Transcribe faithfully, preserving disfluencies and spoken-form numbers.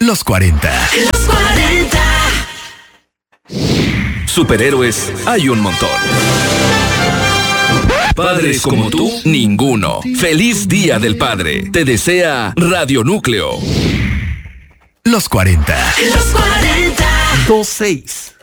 Los cuarenta. Los cuarenta. Superhéroes hay un montón. Padres como tú, ninguno. Feliz Día del Padre. Te desea Radio Núcleo. Los cuarenta. Los cuarenta. dos seis.